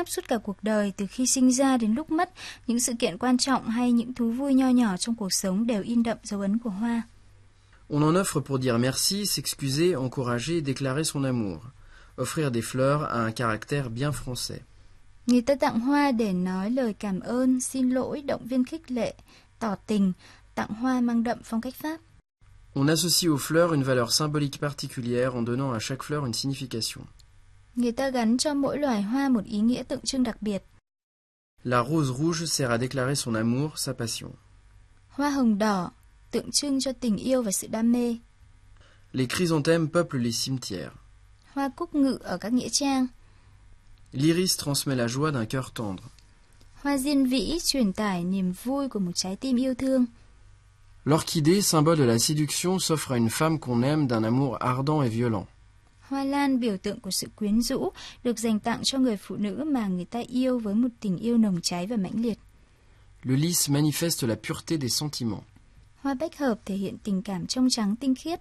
Pháp suốt cả cuộc đời, từ khi sinh ra đến lúc mất, những sự kiện quan trọng hay những thú vui nho nhỏ trong cuộc sống đều in đậm dấu ấn của hoa. On en offre pour dire merci, s'excuser, encourager, déclarer son amour. Offrir des fleurs a un caractère bien français. Người ta tặng hoa để nói lời cảm ơn, xin lỗi, động viên khích lệ, tỏ tình. Tặng hoa mang đậm phong cách Pháp. On associe aux fleurs une valeur symbolique particulière en donnant à chaque fleur une signification. Người ta gắn cho mỗi loài hoa một ý nghĩa tượng trưng đặc biệt. La rose rouge sert à déclarer son amour, sa passion. Hoa hồng đỏ tượng trưng cho tình yêu và sự đam mê. Les chrysanthèmes peuplent les cimetières. Hoa cúc ngự ở các nghĩa trang. L'iris transmet la joie d'un cœur tendre. Hoa diên vĩ truyền tải niềm vui của một trái tim yêu thương. L'orchidée, symbole de la séduction, s'offre à une femme qu'on aime d'un amour ardent et violent. Hoa lan biểu tượng của sự quyến rũ được dành tặng cho người phụ nữ mà người ta yêu với một tình yêu nồng cháy và mãnh liệt. Le lys manifeste la pureté des sentiments. Hoa bách hợp thể hiện tình cảm trong trắng tinh khiết.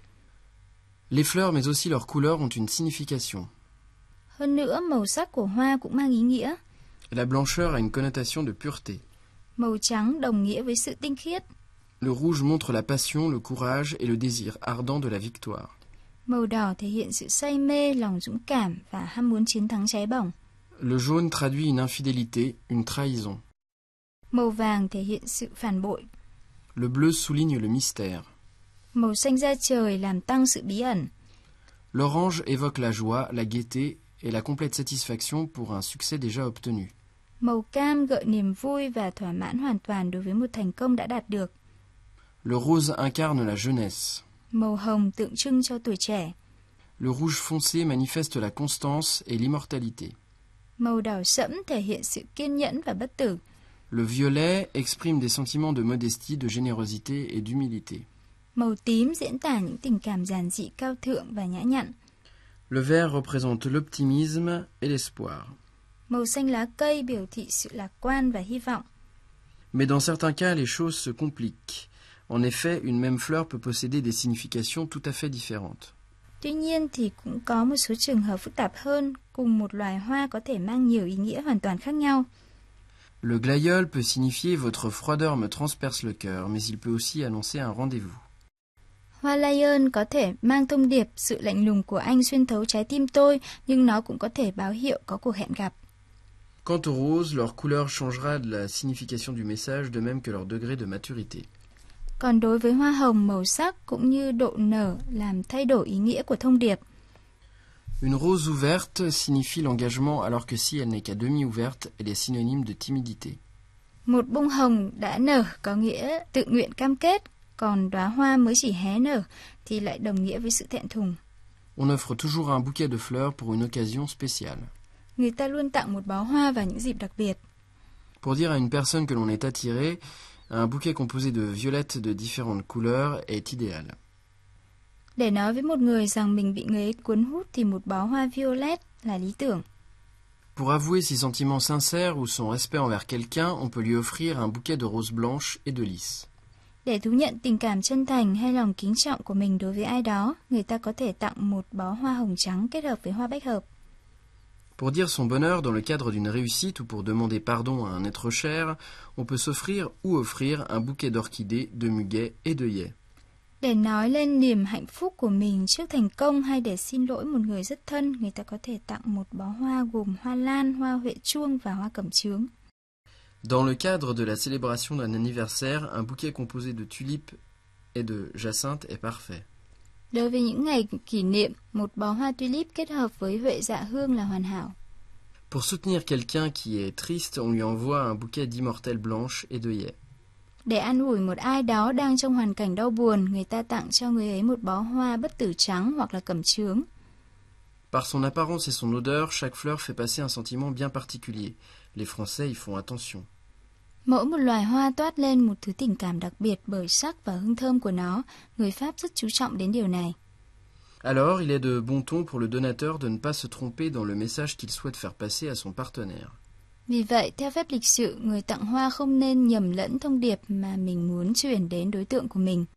Les fleurs mais aussi leurs couleurs ont une signification. Hơn nữa, màu sắc của hoa cũng mang ý nghĩa. La blancheur a une connotation de pureté. Màu trắng đồng nghĩa với sự tinh khiết. Le rouge montre la passion, le courage et le désir ardent de la victoire. Màu đỏ thể hiện sự say mê, lòng dũng cảm và ham muốn chiến thắng cháy bỏng. Le jaune traduit une infidélité, une trahison. Màu vàng thể hiện sự phản bội. Le bleu souligne le mystère. Màu xanh da trời làm tăng sự bí ẩn. L'orange évoque la joie, la gaieté et la complète satisfaction pour un succès déjà obtenu. Màu cam gợi niềm vui và thỏa mãn hoàn toàn đối với một thành công đã đạt được. Le rose incarne la jeunesse. Màu hồng tượng trưng cho tuổi trẻ. Le rouge foncé manifeste la constance et l'immortalité. Màu đỏ sẫm thể hiện sự kiên nhẫn và bất tử. Le violet exprime des sentiments de modestie, de générosité et d'humilité. Màu tím diễn tả những tình cảm giản dị, cao thượng và nhã nhặn. Le vert représente l'optimisme et l'espoir. Màu xanh lá cây biểu thị sự lạc quan và hy vọng. Mais dans certains cas, les choses se compliquent. En effet, une même fleur peut posséder des significations tout à fait différentes. Tuy nhiên thì cũng có một số trường hợp phức tạp hơn, cùng một loài hoa có thể mang nhiều ý nghĩa hoàn toàn khác nhau. Le glaïeul peut signifier votre froideur me transperce le cœur, mais il peut aussi annoncer un rendez-vous. Hoa lion có thể mang thông điệp sự lạnh lùng của anh xuyên thấu trái tim tôi, nhưng nó cũng có thể báo hiệu có cuộc hẹn gặp. Quant aux roses, leur couleur changera de la signification du message, de même que leur degré de maturité. Còn đối với hoa hồng, màu sắc cũng như độ nở làm thay đổi ý nghĩa của thông điệp. Une rose ouverte signifie l'engagement alors que si elle n'est qu'à demi ouverte, elle est synonyme de timidité. Một bông hồng đã nở có nghĩa tự nguyện cam kết, còn đóa hoa mới chỉ hé nở thì lại đồng nghĩa với sự thẹn thùng. On offre toujours un bouquet de fleurs pour une occasion spéciale. Người ta luôn tặng một bó hoa vào những dịp đặc biệt. Pour dire à une personne que l'on est attiré, un bouquet composé de violettes de différentes couleurs est idéal. Để nói với một người rằng mình bị người ấy cuốn hút thì một bó hoa violet là lý tưởng. Pour avouer ses sentiments sincères ou son respect envers quelqu'un, on peut lui offrir un bouquet de roses blanches et de lys. Để thú nhận tình cảm chân thành hay lòng kính trọng của mình đối với ai đó, người ta có thể tặng một bó hoa hồng trắng kết hợp với hoa bách hợp. Pour dire son bonheur dans le cadre d'une réussite ou pour demander pardon à un être cher, on peut s'offrir ou offrir un bouquet d'orchidées, de muguets et d'œillets. Để nói lên niềm hạnh phúc của mình trước thành công hay để xin lỗi một người rất thân, người ta có thể tặng một bó hoa gồm hoa lan, hoa huệ chuông và hoa cẩm chướng. Dans le cadre de la célébration d'un anniversaire, un bouquet composé de tulipes et de jacinthes est parfait. Đối với những ngày kỷ niệm, một bó hoa tulip kết hợp với huệ dạ hương là hoàn hảo. Pour soutenir quelqu'un qui est triste, on lui envoie un bouquet d'immortelles blanches et d'œillets. Để an ủi một ai đó đang trong hoàn cảnh đau buồn, người ta tặng cho người ấy một bó hoa bất tử trắng hoặc là cẩm chướng. Par son apparence et son odeur, chaque fleur fait passer un sentiment bien particulier. Les Français y font attention. Mỗi một loài hoa toát lên một thứ tình cảm đặc biệt bởi sắc và hương thơm của nó. Người Pháp rất chú trọng đến điều này. Alors, il est de bon ton pour le donateur de ne pas se tromper dans le message qu'il souhaite faire passer à son partenaire. Vì vậy, theo phép lịch sự, người tặng hoa không nên nhầm lẫn thông điệp mà mình muốn truyền đến đối tượng của mình.